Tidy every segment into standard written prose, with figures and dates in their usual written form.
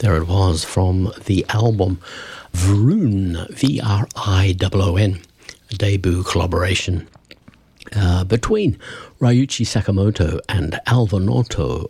There it was from the album Vrion, Vrion, a debut collaboration between Ryuichi Sakamoto and Alva Noto,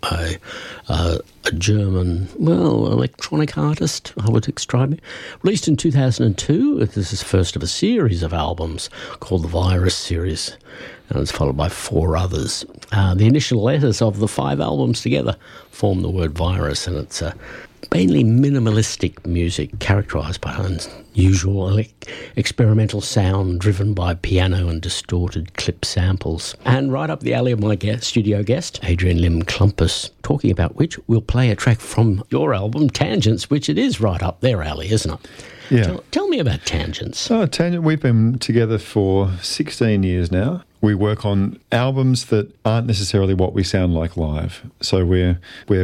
a German, electronic artist, I would describe it. Released in 2002, this is the first of a series of albums called the Virus series, and it's followed by 4 others. The initial letters of the 5 albums together form the word Virus, and it's mainly minimalistic music characterised by unusual experimental sound driven by piano and distorted clip samples. And right up the alley of my studio guest, Adrian Lim Klumpus, talking about which we'll play a track from your album, Tangents, which it is right up their alley, isn't it? Yeah. Tell me about Tangents. Tangent, we've been together for 16 years now. We work on albums that aren't necessarily what we sound like live. So we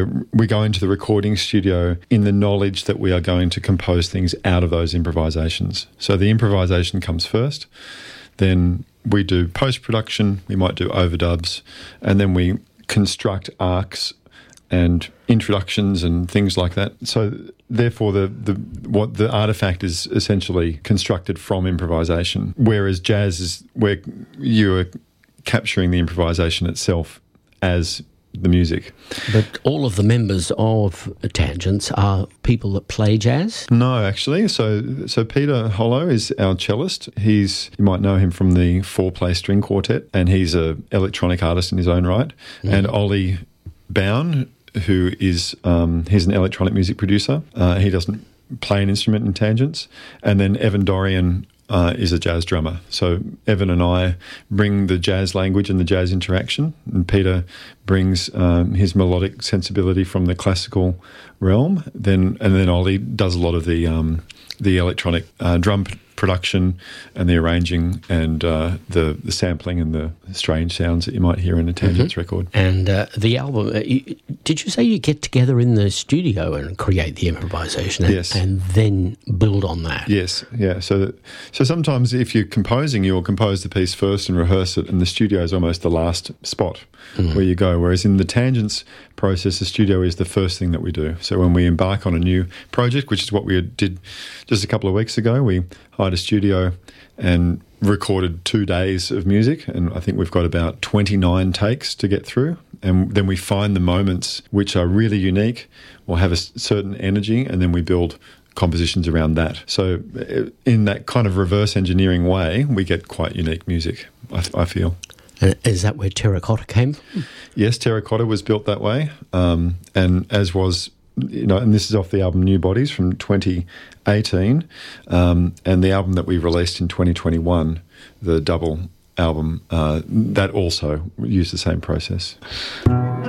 go into the recording studio in the knowledge that we are going to compose things out of those improvisations. So the improvisation comes first, then we do post-production, we might do overdubs, and then we construct arcs and introductions and things like that. So therefore, the artifact is essentially constructed from improvisation, whereas jazz is where you're capturing the improvisation itself as the music. But all of the members of Tangents are people that play jazz? No, actually. So Peter Hollow is our cellist. You might know him from the 4-play string quartet, and he's an electronic artist in his own right. Mm. And Ollie Bown, who is he's an electronic music producer. He doesn't play an instrument in Tangents. And then Evan Dorian is a jazz drummer. So Evan and I bring the jazz language and the jazz interaction, and Peter brings his melodic sensibility from the classical realm. Then Ollie does a lot of the electronic drum production and the arranging and the sampling and the strange sounds that you might hear in a Tangents record. And the album, did you say you get together in the studio and create the improvisation and then build on that? Yes, yeah. So sometimes if you're composing, you'll compose the piece first and rehearse it, and the studio is almost the last spot where you go. Whereas in the Tangents process, the studio is the first thing that we do. So when we embark on a new project, which is what we did just a couple of weeks ago, we hired a studio and recorded 2 days of music, and I think we've got about 29 takes to get through. And then we find the moments which are really unique or have a certain energy, and then we build compositions around that. So in that kind of reverse engineering way, we get quite unique music, I feel. Is that where Terracotta came from? Yes, Terracotta was built that way, and as was, and this is off the album New Bodies from 2018, and the album that we released in 2021, the double album, that also used the same process.